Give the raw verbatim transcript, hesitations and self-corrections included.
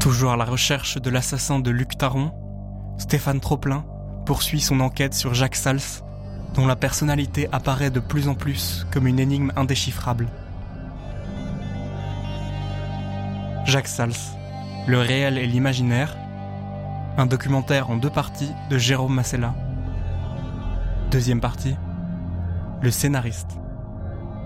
Toujours à la recherche de l'assassin de Luc Taron, Stéphane Troplin poursuit son enquête sur Jacques Sals, dont la personnalité apparaît de plus en plus comme une énigme indéchiffrable. Jacques Sals, le réel et l'imaginaire, un documentaire en deux parties de Jérôme Massella. Deuxième partie, le scénariste.